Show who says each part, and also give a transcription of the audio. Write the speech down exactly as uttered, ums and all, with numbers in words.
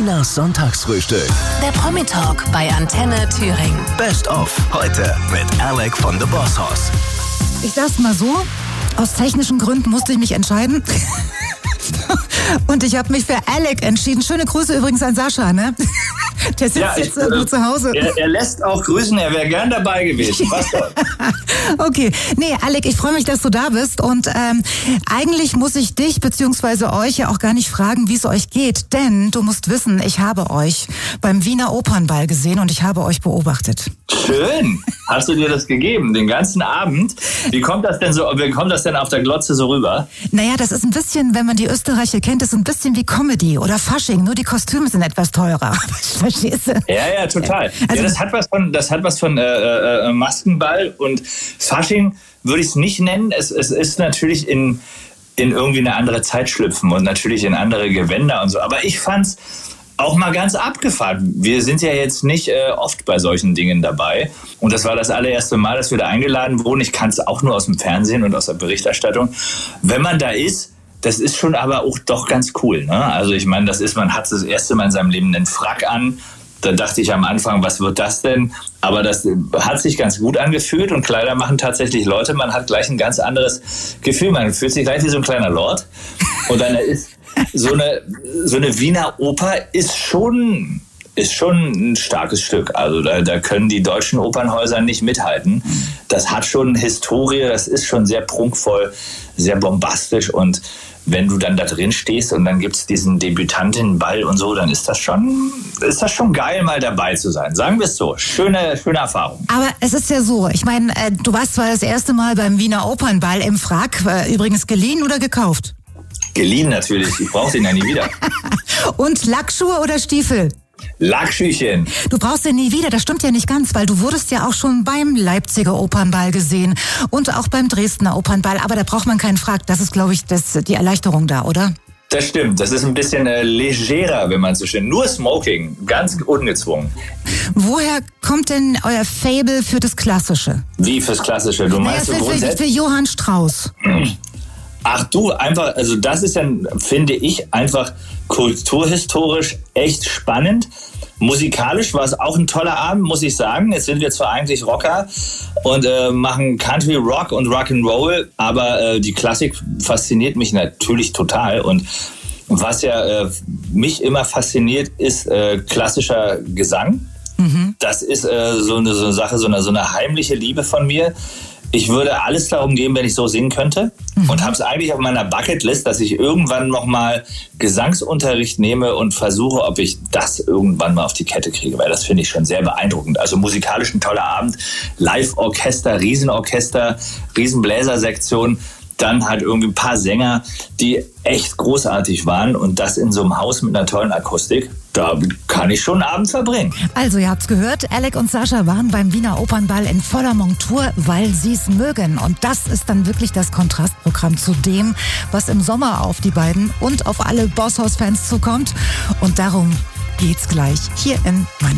Speaker 1: Tinas Sonntagsfrühstück.
Speaker 2: Der Promi-Talk bei Antenne Thüringen.
Speaker 1: Best of heute mit Alec von The Boss Hoss.
Speaker 3: Ich sag's mal so, aus technischen Gründen musste ich mich entscheiden. Und ich habe mich für Alec entschieden. Schöne Grüße übrigens an Sascha, ne? Der sitzt
Speaker 4: ja, ich,
Speaker 3: jetzt irgendwo
Speaker 4: äh,
Speaker 3: zu Hause.
Speaker 4: Er, er lässt auch grüßen, er wäre gern dabei gewesen. Was soll?
Speaker 3: Okay, nee, Alec, ich freue mich, dass du da bist. Und ähm, eigentlich muss ich dich bzw. euch ja auch gar nicht fragen, wie es euch geht. Denn du musst wissen, ich habe euch beim Wiener Opernball gesehen und ich habe euch beobachtet.
Speaker 4: Schön. Hast du dir das gegeben, den ganzen Abend? Wie kommt das denn so, wie kommt das denn auf der Glotze so rüber?
Speaker 3: Naja, das ist ein bisschen, wenn man die Österreicher kennt, ist ein bisschen wie Comedy oder Fasching, nur die Kostüme sind etwas teurer. Verstehst du?
Speaker 4: Ja, ja, total.
Speaker 3: Also,
Speaker 4: ja, das hat was von, das hat was von äh, äh, Maskenball und Fasching würde ich es nicht nennen. Es, es ist natürlich in, in irgendwie eine andere Zeit schlüpfen und natürlich in andere Gewänder und so. Aber ich fand's auch mal ganz abgefahren. Wir sind ja jetzt nicht äh, oft bei solchen Dingen dabei. Und das war das allererste Mal, dass wir da eingeladen wurden. Ich kann es auch nur aus dem Fernsehen und aus der Berichterstattung. Wenn man da ist, das ist schon aber auch doch ganz cool. Ne? Also ich meine, das ist, man hat das erste Mal in seinem Leben einen Frack an. Da dachte ich am Anfang, was wird das denn? Aber das hat sich ganz gut angefühlt und Kleider machen tatsächlich Leute. Man hat gleich ein ganz anderes Gefühl. Man fühlt sich gleich wie so ein kleiner Lord. Und dann ist so eine, so eine Wiener Oper ist schon, ist schon ein starkes Stück. Also da, da können die deutschen Opernhäuser nicht mithalten. Das hat schon Historie, das ist schon sehr prunkvoll, sehr bombastisch und wenn du dann da drin stehst und dann gibt's diesen Debütantinnenball und so, dann ist das schon, ist das schon geil, mal dabei zu sein. Sagen wir es so. Schöne, schöne Erfahrung.
Speaker 3: Aber es ist ja so, ich meine, äh, du warst zwar das erste Mal beim Wiener Opernball im Frack, äh, übrigens geliehen oder gekauft?
Speaker 4: Geliehen natürlich, ich brauche den ja nie wieder.
Speaker 3: Und Lackschuhe oder Stiefel?
Speaker 4: Lackschüchen.
Speaker 3: Du brauchst den nie wieder, das stimmt ja nicht ganz, weil du wurdest ja auch schon beim Leipziger Opernball gesehen und auch beim Dresdner Opernball, aber da braucht man keinen Frack, das ist, glaube ich, das, die Erleichterung da, oder?
Speaker 4: Das stimmt, das ist ein bisschen äh, legerer, wenn man so schön, nur Smoking, ganz ungezwungen.
Speaker 3: Woher kommt denn euer Faible für das Klassische?
Speaker 4: Wie fürs Klassische? Du
Speaker 3: Naja,
Speaker 4: meinst
Speaker 3: für,
Speaker 4: du
Speaker 3: für,
Speaker 4: grundsätzlich?
Speaker 3: für Johann Strauss.
Speaker 4: Ach du, einfach, also das ist dann, finde ich, einfach kulturhistorisch echt spannend. Musikalisch war es auch ein toller Abend, muss ich sagen. Jetzt sind wir zwar eigentlich Rocker und äh, machen Country Rock und Rock'n'Roll, aber äh, die Klassik fasziniert mich natürlich total. Und was ja äh, mich immer fasziniert, ist äh, klassischer Gesang. Mhm. Das ist äh, so, eine, so eine Sache, so eine, so eine heimliche Liebe von mir. Ich würde alles darum geben, wenn ich so singen könnte. Mhm. Und habe es eigentlich auf meiner Bucketlist, dass ich irgendwann nochmal Gesangsunterricht nehme und versuche, ob ich das irgendwann mal auf die Kette kriege. Weil das finde ich schon sehr beeindruckend. Also musikalisch ein toller Abend. Live-Orchester, Riesenorchester, Riesenbläsersektion. Dann halt irgendwie ein paar Sänger, die echt großartig waren. Und das in so einem Haus mit einer tollen Akustik. Da kann ich schon einen Abend verbringen.
Speaker 3: Also, ihr habt's gehört, Alec und Sascha waren beim Wiener Opernball in voller Montur, weil sie's mögen. Und das ist dann wirklich das Kontrastprogramm zu dem, was im Sommer auf die beiden und auf alle Boss Hoss-Fans zukommt. Und darum geht's gleich hier in meinem